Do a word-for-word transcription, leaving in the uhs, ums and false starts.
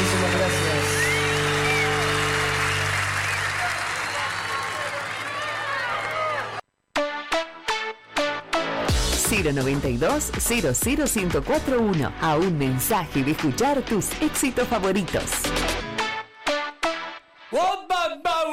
Muchísimas gracias. cero noventa y dos, cero cero ciento cuatro uno. A un mensaje de escuchar tus éxitos favoritos.